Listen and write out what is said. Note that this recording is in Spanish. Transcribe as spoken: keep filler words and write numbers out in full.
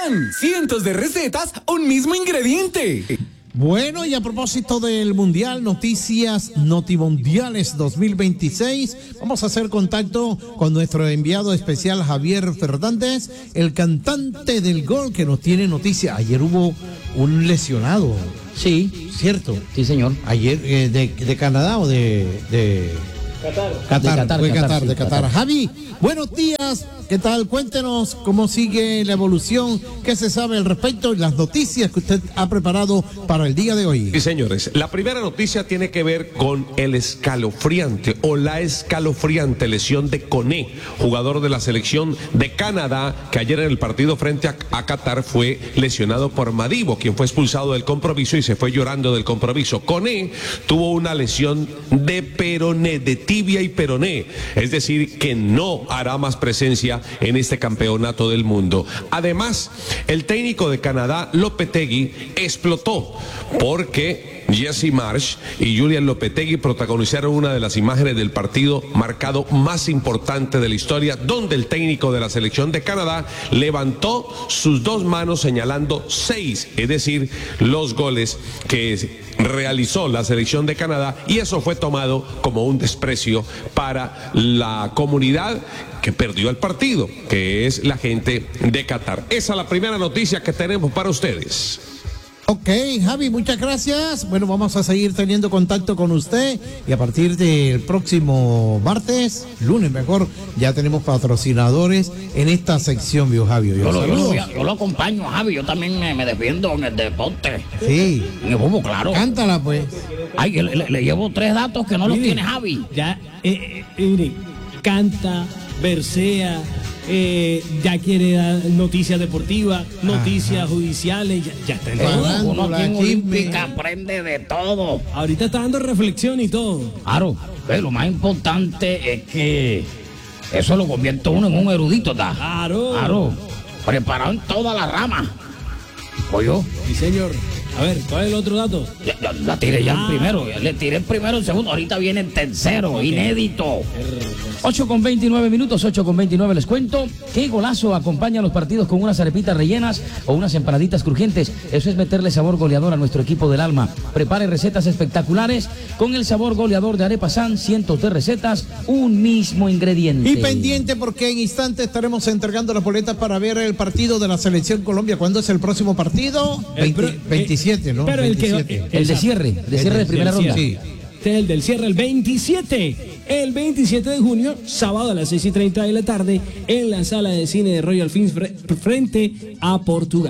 Pan, cientos de recetas, un mismo ingrediente. Bueno, y a propósito del Mundial, noticias Notimundiales dos mil veintiséis, vamos a hacer contacto con nuestro enviado especial Javier Fernández, el cantante del gol que nos tiene noticia. Ayer hubo un lesionado. Sí. ¿Cierto? Sí, señor. Ayer, eh, de, de Canadá o de... de... Qatar. Qatar, de Qatar, fue Qatar, Qatar, sí, de Qatar. Qatar. Javi, buenos días. ¿Qué tal? Cuéntenos cómo sigue la evolución, qué se sabe al respecto y las noticias que usted ha preparado para el día de hoy. Sí, señores. La primera noticia tiene que ver con el escalofriante o la escalofriante lesión de Koné, jugador de la selección de Canadá, que ayer en el partido frente a, a Qatar fue lesionado por Madibo, quien fue expulsado del compromiso y se fue llorando del compromiso. Koné tuvo una lesión de peroné, de tibia y peroné, es decir, que no hará más presencia en este campeonato del mundo. Además, el técnico de Canadá, Lopetegui, explotó porque Jesse Marsch y Julian Lopetegui protagonizaron una de las imágenes del partido marcado más importante de la historia, donde el técnico de la selección de Canadá levantó sus dos manos señalando seis, es decir, los goles que realizó la selección de Canadá, y eso fue tomado como un desprecio para la comunidad que perdió el partido, que es la gente de Qatar. Esa es la primera noticia que tenemos para ustedes. Ok, Javi, muchas gracias. Bueno, vamos a seguir teniendo contacto con usted y a partir del próximo martes, lunes mejor, ya tenemos patrocinadores en esta sección, vio Javi. Yo lo, yo, lo, yo lo acompaño, Javi, yo también me, me defiendo en el deporte. Sí. En el fútbol, claro. Cántala, pues. Ay, le, le, le llevo tres datos que no Mire, los tiene Javi. Ya, eh, eh, mire, canta, versea, eh, ya quiere dar noticias deportivas, noticias Ajá. judiciales, ya, ya está en Eh, todo. uno aquí en chisme. Olímpica aprende de todo. Ahorita está dando reflexión y todo. Claro, pero lo más importante es que eso lo convierte uno en un erudito, ¿tá? Claro. Claro, preparado en toda la rama. Oye, Sí, señor. A ver, ¿cuál es el otro dato? ya, ya, la tiré ya Ah. el primero, ya le tiré el primero, el segundo, ahorita viene el tercero, inédito. ocho con veintinueve minutos, ocho con veintinueve, les cuento. ¿Qué golazo acompaña los partidos con unas arepitas rellenas o unas empanaditas crujientes? Eso es meterle sabor goleador a nuestro equipo del alma. Prepare recetas espectaculares con el sabor goleador de Arepa San, cientos de recetas, un mismo ingrediente. Y pendiente porque en instantes estaremos entregando las boletas para ver el partido de la Selección Colombia. ¿Cuándo es el próximo partido? El pro- veinte, veintisiete, ¿no? Pero el que- veintisiete. El de cierre, de El cierre de del- primera del ronda. cierre, sí. Este es el del cierre, el veintisiete. El veintisiete de junio, sábado a las seis y treinta de la tarde, en la sala de cine de Royal Films fre- frente a Portugal.